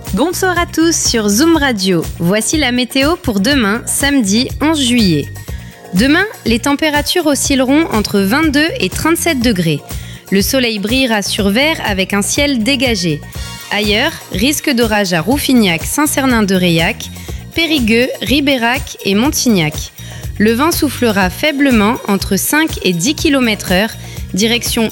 Bonsoir à tous sur Zoom Radio. Voici la météo pour demain, samedi 11 juillet. Demain, les températures oscilleront entre 22 et 37 degrés. Le soleil brillera sur vert avec un ciel dégagé. Ailleurs, risque d'orage à Rouffignac, Saint-Cernin-de-Réac, Périgueux, Ribérac et Montignac. Le vent soufflera faiblement entre 5 et 10 km/h, direction